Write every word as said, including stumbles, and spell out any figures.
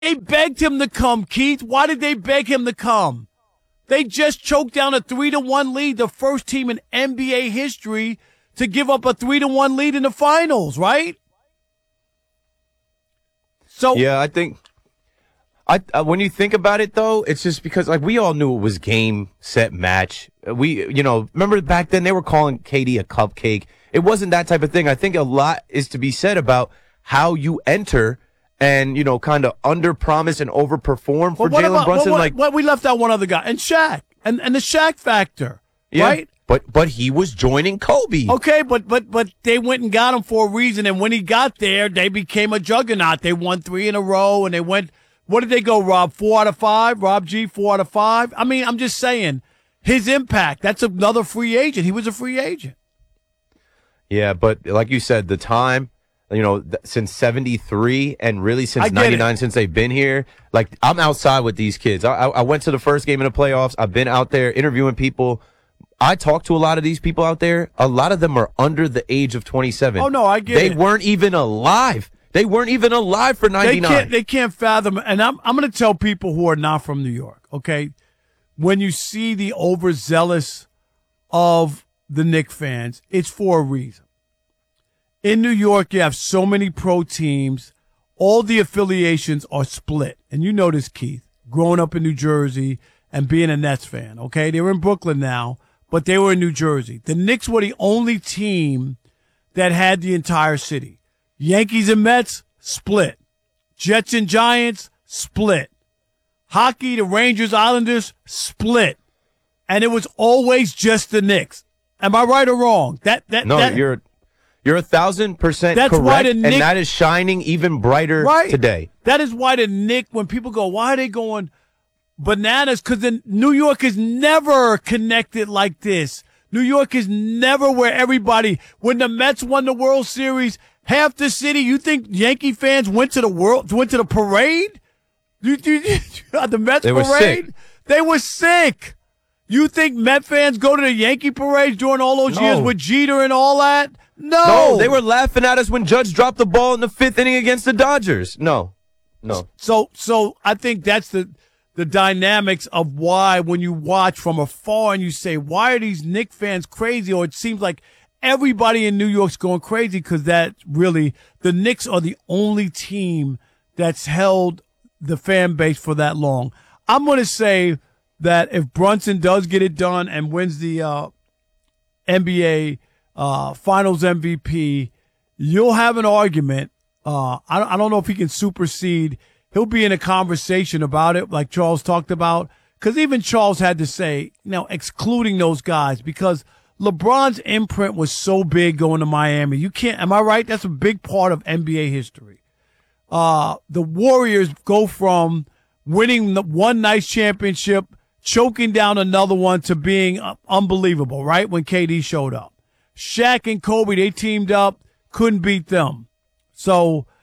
They begged him to come, Keith. Why did they beg him to come? They just choked down a three to one lead, the first team in N B A history to give up a three to one lead in the finals, right? So yeah, I think I uh, when you think about it though, it's just because like we all knew it was game, set, match. We you know, remember back then they were calling K D a cupcake. It wasn't that type of thing. I think a lot is to be said about how you enter and, you know, kind of under-promise and over-perform for Jalen Brunson. What, what, like, what, we left out one other guy. And Shaq. And and the Shaq factor, yeah, right? But but he was joining Kobe. Okay, but but but they went and got him for a reason. And when he got there, they became a juggernaut. They won three in a row, and they went, what did they go, Rob? Four out of five? Rob G, four out of five? I mean, I'm just saying, his impact, that's another free agent. He was a free agent. Yeah, but like you said, the time, you know, th- since seventy-three and really since ninety-nine, since they've been here, like, I'm outside with these kids. I, I went to the first game in the playoffs. I've been out there interviewing people. I talked to a lot of these people out there. A lot of them are under the age of twenty-seven. Oh, no, I get they it. They weren't even alive. They weren't even alive for ninety-nine. They can't, they can't fathom. And I'm, I'm going to tell people who are not from New York, okay, when you see the overzealous of the Knicks fans, it's for a reason. In New York, you have so many pro teams. All the affiliations are split. And you know this, Keith, growing up in New Jersey and being a Nets fan, okay? They were in Brooklyn now, but they were in New Jersey. The Knicks were the only team that had the entire city. Yankees and Mets, split. Jets and Giants, split. Hockey, the Rangers, Islanders, split. And it was always just the Knicks. Am I right or wrong? That that No, that, you're You're a thousand percent That's correct, why the Knicks, and that is shining even brighter right. today. That is why the Knicks, when people go, why are they going bananas? Because New York is never connected like this. New York is never where everybody, when the Mets won the World Series, half the city, you think Yankee fans went to the world, went to the parade? You, you, the Mets they parade? Were sick. They were sick. You think Met fans go to the Yankee parades during all those No. years with Jeter and all that? No. No, they were laughing at us when Judge dropped the ball in the fifth inning against the Dodgers. No, no. So, so I think that's the the dynamics of why when you watch from afar and you say, why are these Knicks fans crazy? Or it seems like everybody in New York's going crazy because that really, the Knicks are the only team that's held the fan base for that long. I'm going to say that if Brunson does get it done and wins the uh, N B A uh, Finals M V P, you'll have an argument. Uh, I, I don't know if he can supersede. He'll be in a conversation about it, like Charles talked about, because even Charles had to say, you know, excluding those guys, because LeBron's imprint was so big going to Miami. You can't, am I right? That's a big part of N B A history. Uh, the Warriors go from winning the one nice championship, choking down another one, to being uh, unbelievable, right? When K D showed up. Shaq and Kobe, they teamed up, couldn't beat them. So